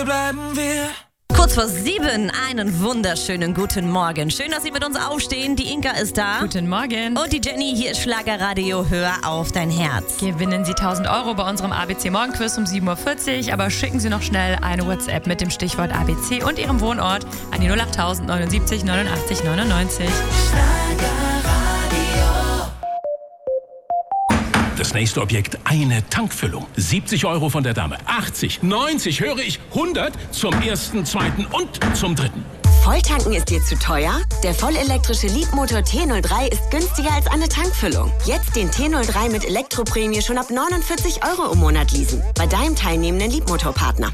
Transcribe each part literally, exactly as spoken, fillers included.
hier bleiben wir. Kurz vor sieben, einen wunderschönen guten Morgen. Schön, dass Sie mit uns aufstehen. Die Inka ist da. Guten Morgen. Und die Jenny, hier ist Schlagerradio. Hör auf dein Herz. Gewinnen Sie tausend Euro bei unserem A B C Morgenquiz um sieben Uhr vierzig. Aber schicken Sie noch schnell eine WhatsApp mit dem Stichwort A B C und Ihrem Wohnort an die null acht tausend neunundsiebzig neunundachtzig neunundneunzig. Das nächste Objekt, eine Tankfüllung. siebzig Euro von der Dame. achtzig, neunzig, höre ich, hundert zum ersten, zweiten und zum dritten. Volltanken ist dir zu teuer? Der vollelektrische Leapmotor T null drei ist günstiger als eine Tankfüllung. Jetzt den T null drei mit Elektroprämie schon ab neunundvierzig Euro im Monat leasen. Bei deinem teilnehmenden Leapmotor-Partner.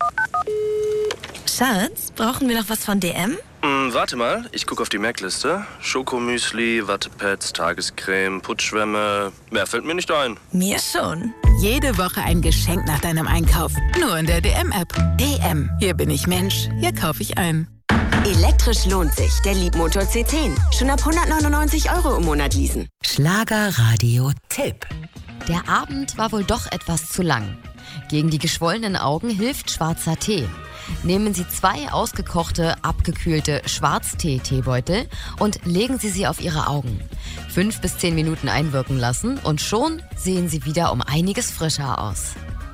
Schatz, brauchen wir noch was von D M? Hm, warte mal, ich gucke auf die Merkliste. Schokomüsli, Wattepads, Tagescreme, Putzschwämme. Mehr fällt mir nicht ein. Mir schon. Jede Woche ein Geschenk nach deinem Einkauf. Nur in der D M-App. D M. Hier bin ich Mensch. Hier kaufe ich ein. Elektrisch lohnt sich. Der Leapmotor C zehn. Schon ab hundertneunundneunzig Euro im Monat leasen. Schlagerradio-Tipp. Der Abend war wohl doch etwas zu lang. Gegen die geschwollenen Augen hilft schwarzer Tee. Nehmen Sie zwei ausgekochte, abgekühlte Schwarztee-Teebeutel und legen Sie sie auf Ihre Augen. Fünf bis zehn Minuten einwirken lassen und schon sehen Sie wieder um einiges frischer aus.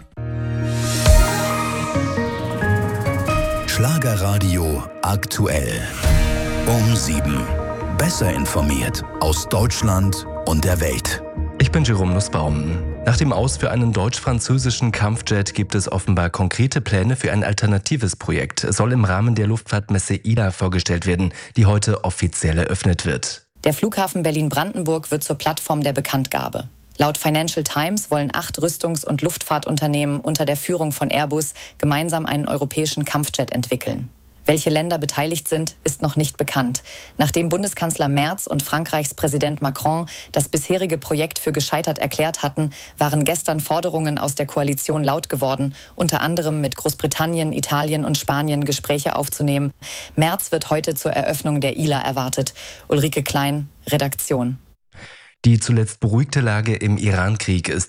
Schlagerradio aktuell. Um sieben. Besser informiert aus Deutschland und der Welt. Ich bin Jerome Nussbaum. Nach dem Aus für einen deutsch-französischen Kampfjet gibt es offenbar konkrete Pläne für ein alternatives Projekt. Es soll im Rahmen der Luftfahrtmesse I L A vorgestellt werden, die heute offiziell eröffnet wird. Der Flughafen Berlin-Brandenburg wird zur Plattform der Bekanntgabe. Laut Financial Times wollen acht Rüstungs- und Luftfahrtunternehmen unter der Führung von Airbus gemeinsam einen europäischen Kampfjet entwickeln. Welche Länder beteiligt sind, ist noch nicht bekannt. Nachdem Bundeskanzler Merz und Frankreichs Präsident Macron das bisherige Projekt für gescheitert erklärt hatten, waren gestern Forderungen aus der Koalition laut geworden, unter anderem mit Großbritannien, Italien und Spanien Gespräche aufzunehmen. Merz wird heute zur Eröffnung der I L A erwartet. Ulrike Klein, Redaktion. Die zuletzt beruhigte Lage im Iran-Krieg ist